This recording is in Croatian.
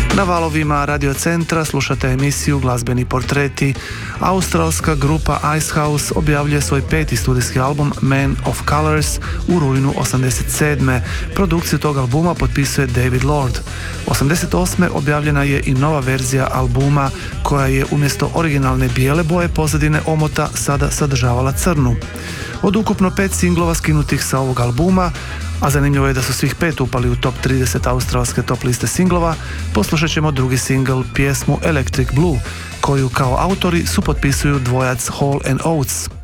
Na valovima Radio Centra slušate emisiju Glazbeni portreti. Australska grupa Icehouse objavljuje svoj 5. studijski album Man of Colors u rujnu 87. Produkciju tog albuma potpisuje David Lord. 88. objavljena je i nova verzija albuma koja je umjesto originalne bijele boje pozadine omota sada sadržavala crnu. Od ukupno 5 singlova skinutih sa ovog albuma, a zanimljivo je da su svih 5 upali u top 30 australske top liste singlova, poslušat ćemo drugi singl, pjesmu Electric Blue, koju kao autori supotpisuju dvojac Hall & Oates.